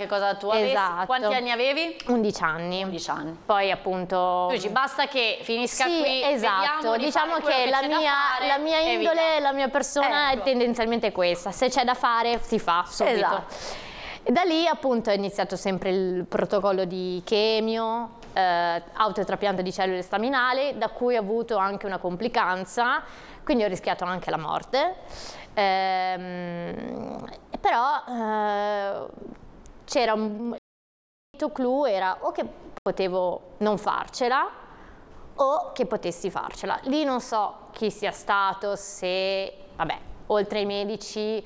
che cosa tu avessi. Esatto. Quanti anni avevi? 11 anni. 11 anni. Poi appunto... Tu dici, basta che finisca sì, qui, esatto, diciamo che la mia indole, la mia persona è tendenzialmente questa, se c'è da fare si fa subito. Esatto. E da lì appunto è iniziato sempre il protocollo di chemio, autotrapianto di cellule staminali, da cui ho avuto anche una complicanza, quindi ho rischiato anche la morte. Però c'era un clou, era o che potevo non farcela o che potessi farcela. Lì non so chi sia stato, se, vabbè, oltre ai medici,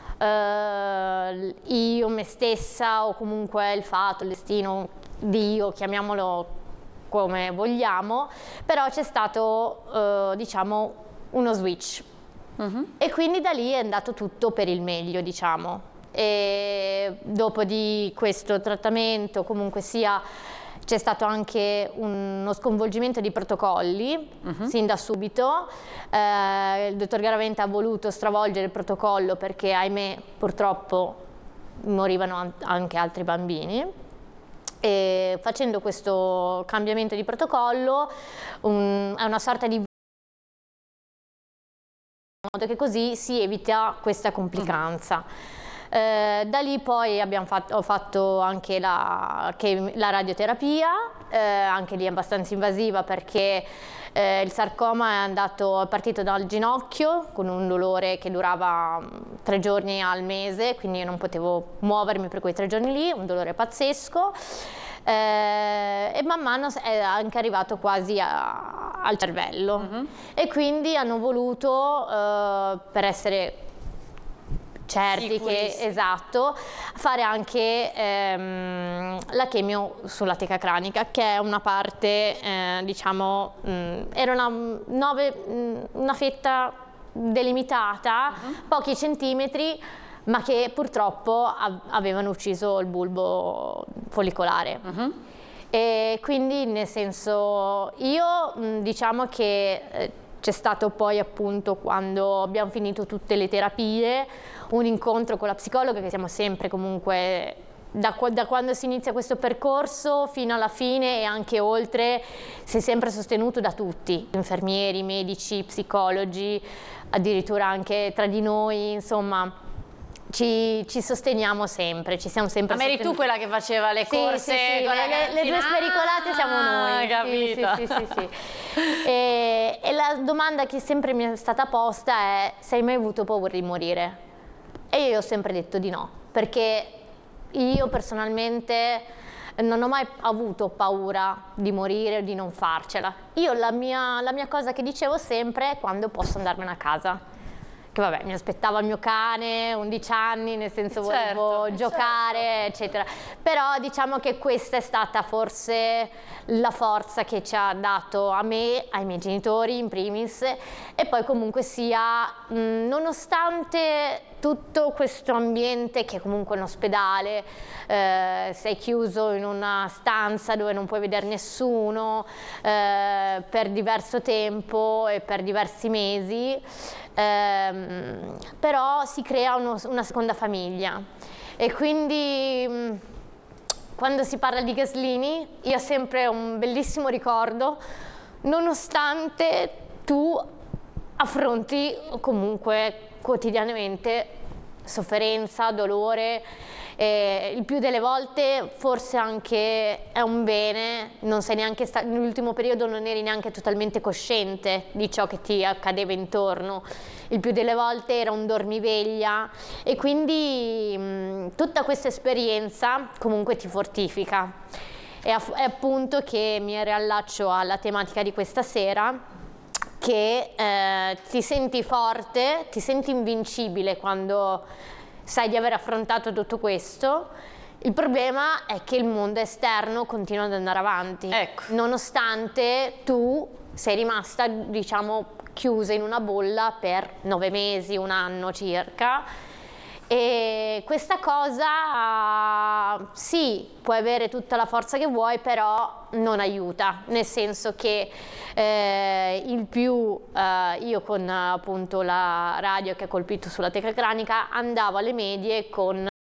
io, me stessa, o comunque il fato, il destino, Dio, chiamiamolo come vogliamo, però c'è stato, diciamo, uno switch. E quindi da lì è andato tutto per il meglio, diciamo. E dopo di questo trattamento, comunque sia, c'è stato anche uno sconvolgimento di protocolli sin da subito. Il dottor Garaventa ha voluto stravolgere il protocollo perché, ahimè, purtroppo morivano anche altri bambini. E facendo questo cambiamento di protocollo è una sorta di modo che così si evita questa complicanza. Da lì poi ho fatto anche la radioterapia, anche lì abbastanza invasiva perché il sarcoma è partito dal ginocchio con un dolore che durava 3 giorni al mese, quindi io non potevo muovermi per quei 3 giorni lì, un dolore pazzesco. E man mano è anche arrivato quasi al cervello e quindi hanno voluto, per essere certi che, esatto, fare anche la chemio sulla teca cranica, che è una parte, diciamo, era una fetta delimitata, pochi centimetri, ma che purtroppo avevano ucciso il bulbo follicolare. E quindi, nel senso, io diciamo che c'è stato poi, appunto, quando abbiamo finito tutte le terapie, un incontro con la psicologa, che siamo sempre comunque, da quando si inizia questo percorso fino alla fine e anche oltre, si è sempre sostenuto da tutti, infermieri, medici, psicologi, addirittura anche tra di noi, insomma. Ci sosteniamo sempre, ci siamo sempre sostenuti. Ma eri tu quella che faceva le corse? Sì, con le due spericolate siamo noi. Capito. Sì. E la domanda che sempre mi è stata posta è: sei mai avuto paura di morire? E io ho sempre detto di no, perché io personalmente non ho mai avuto paura di morire o di non farcela. Io la mia cosa che dicevo sempre è: quando posso andarmene a casa. Che vabbè, mi aspettava il mio cane, 11 anni, nel senso volevo giocare, eccetera. Però diciamo che questa è stata forse la forza che ci ha dato a me, ai miei genitori in primis, e poi comunque sia, nonostante tutto questo ambiente che è comunque un ospedale, sei chiuso in una stanza dove non puoi vedere nessuno per diverso tempo e per diversi mesi, però si crea una seconda famiglia. E quindi quando si parla di Gaslini io ho sempre un bellissimo ricordo, nonostante tu affronti comunque quotidianamente sofferenza, dolore, il più delle volte forse anche è un bene, non sei neanche nell'ultimo periodo non eri neanche totalmente cosciente di ciò che ti accadeva intorno, il più delle volte era un dormiveglia, e quindi tutta questa esperienza comunque ti fortifica. È appunto che mi riallaccio alla tematica di questa sera, che ti senti forte, ti senti invincibile quando sai di aver affrontato tutto questo. Il problema è che il mondo esterno continua ad andare avanti, nonostante tu sei rimasta, diciamo, chiusa in una bolla per 9 mesi, 1 anno circa. E questa cosa sì, puoi avere tutta la forza che vuoi, però non aiuta, nel senso che io con appunto la radio che ha colpito sulla teca cranica andavo alle medie con